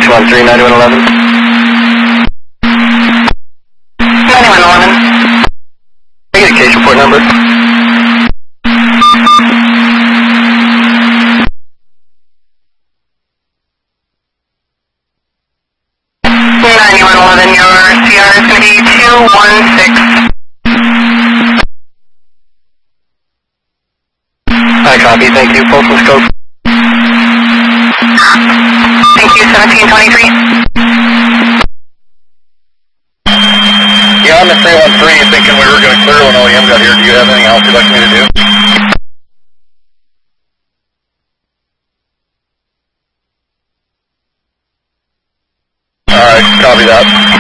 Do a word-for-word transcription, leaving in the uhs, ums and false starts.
six one three, ninety-one eleven. ninety-one eleven. Can I get a case report number? ninety-one eleven, your C R is going to be two one six. I copy, thank you. Pulse and scope. Thank you, seventeen twenty-three. Yeah, on the three one three, thinking we were going to clear when O E M got here. Do you have anything else you'd like me to do? Alright, copy that.